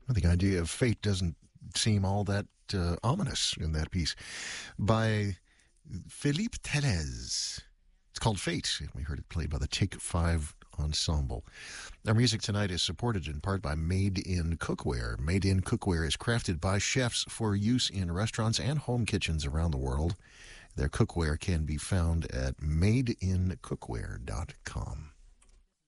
The idea of fate doesn't seem all that ominous in that piece by Philippe Telez. It's called Fate. We heard it played by the Take Five Ensemble. Our music tonight is supported in part by Made in Cookware. Made in Cookware is crafted by chefs for use in restaurants and home kitchens around the world. Their cookware can be found at madeincookware.com.